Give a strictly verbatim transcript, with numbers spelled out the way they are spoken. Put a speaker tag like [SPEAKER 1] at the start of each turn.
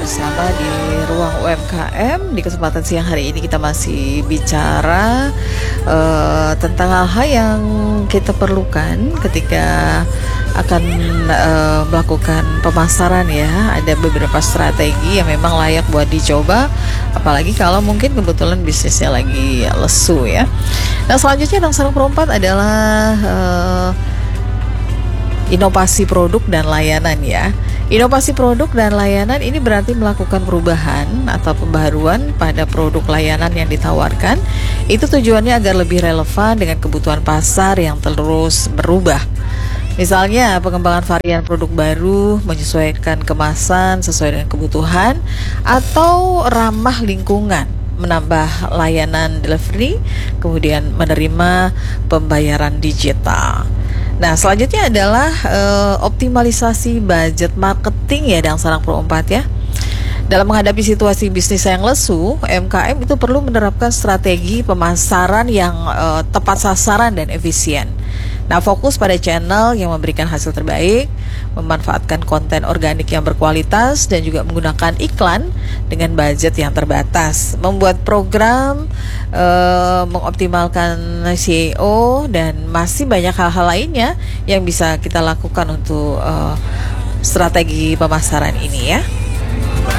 [SPEAKER 1] bersama di Ruang U M K M. Di kesempatan siang hari ini kita masih bicara uh, tentang hal-hal yang kita perlukan ketika akan uh, melakukan pemasaran ya. Ada beberapa strategi yang memang layak buat dicoba, apalagi kalau mungkin kebetulan bisnisnya lagi lesu ya. Nah, selanjutnya yang sarang perempat adalah uh, inovasi produk dan layanan ya. Inovasi produk dan layanan ini berarti melakukan perubahan atau pembaharuan pada produk layanan yang ditawarkan. Itu tujuannya agar lebih relevan dengan kebutuhan pasar yang terus berubah. Misalnya pengembangan varian produk baru, menyesuaikan kemasan sesuai dengan kebutuhan, atau ramah lingkungan, menambah layanan delivery, kemudian menerima pembayaran digital. Nah, selanjutnya adalah uh, optimalisasi budget marketing ya, dan sarang pro empat ya. Dalam menghadapi situasi bisnis yang lesu, M K M itu perlu menerapkan strategi pemasaran yang uh, tepat sasaran dan efisien. Nah, fokus pada channel yang memberikan hasil terbaik, memanfaatkan konten organik yang berkualitas, dan juga menggunakan iklan dengan budget yang terbatas. Membuat program, uh, mengoptimalkan S E O, dan masih banyak hal-hal lainnya yang bisa kita lakukan untuk uh, strategi pemasaran ini ya.